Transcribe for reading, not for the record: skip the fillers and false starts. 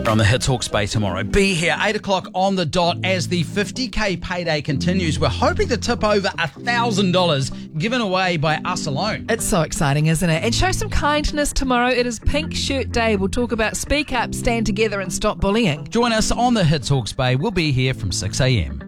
on the Hits Hawke's Bay tomorrow. Be here 8 o'clock on the dot as the 50k payday continues. We're hoping to tip over $1,000 given away by us alone. It's so exciting, isn't it? And show some kindness tomorrow. It is Pink Shirt Day. We'll talk about speak up, stand together and stop bullying. Join us on the Hits Hawke's Bay. We'll be here from 6 a.m.